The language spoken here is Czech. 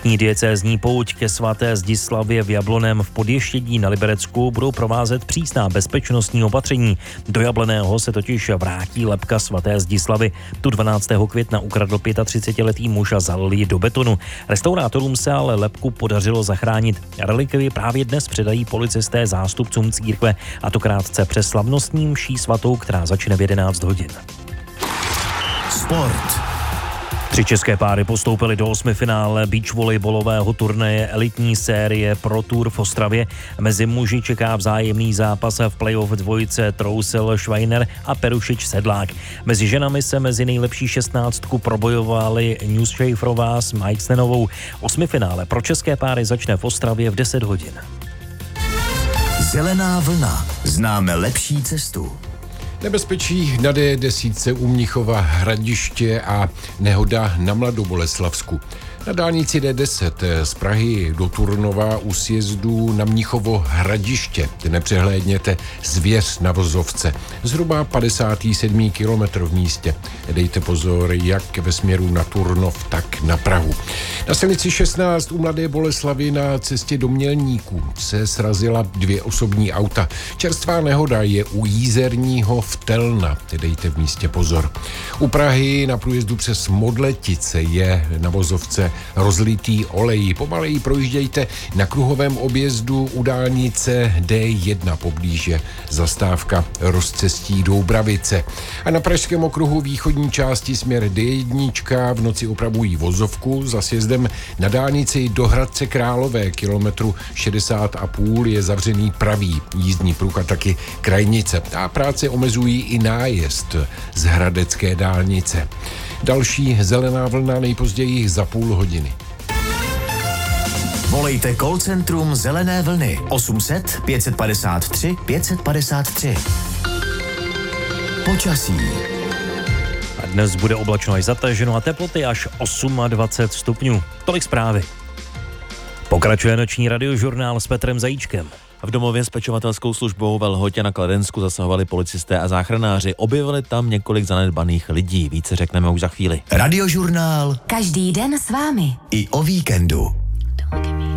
Dnešní diecézní pouť ke svaté Zdislavě v Jablonném v Podještědí na Liberecku budou provázet přísná bezpečnostní opatření. Do Jabloného se totiž vrátí lebka svaté Zdislavy. Tu 12. května ukradl 35letý muž a zalil ji do betonu. Restaurátorům se ale lebku podařilo zachránit. Relikvii právě dnes předají policisté zástupcům církve, a to krátce před slavnostní mší svatou, která začne v 11 hodin. Sport. 3 české páry postoupily do 8. finále beach volejbalového turnaje elitní série Pro Tour v Ostravě. Mezi muži čeká vzájemný zápas v playoff dvojice Trousel-Schweiner a Perušič-Sedlák. Mezi ženami se mezi nejlepší 16 probojovali Newshaferová s Majsnenovou. 8. finále pro české páry začne v Ostravě v 10 hodin. Zelená vlna. Známe lepší cestu. Nebezpečí na D10 u Mnichova Hradiště a nehoda na Mladoboleslavsku. Na dálnici D10 z Prahy do Turnova u sjezdu na Mnichovo Hradiště nepřehlédněte zvěř na vozovce. Zhruba 57. kilometr v místě. Dejte pozor jak ve směru na Turnov, tak na Prahu. Na silnici 16 u Mladé Boleslavy na cestě do Mělníků se srazila 2 osobní auta. Čerstvá nehoda je u Jízerního v Telna. Dejte v místě pozor. U Prahy na průjezdu přes Modletice je na vozovce rozlitý olej. Pomaleji projíždějte na kruhovém objezdu u dálnice D1 poblíže zastávka rozcestí Doubravice. A na pražském okruhu východní části směr D1 v noci opravují vozovku. Za sjezdem na dálnici do Hradce Králové kilometru 60,5 je zavřený pravý jízdní pruh a taky krajnice. A práce omezují i nájezd z hradecké dálnice. Další zelená vlna nejpozději za půl hodiny. Volejte call centrum Zelené vlny 800 553 553. Počasí. A dnes bude oblačno až zataženo a teploty až 28 stupňů. Tolik zprávy. Pokračuje noční radiožurnál s Petrem Zajíčkem. V domově s pečovatelskou službou ve Lhotě na Kladensku zasahovali policisté a záchranáři. Objevili tam několik zanedbaných lidí. Více řekneme už za chvíli. Radiožurnál. Každý den s vámi. I o víkendu.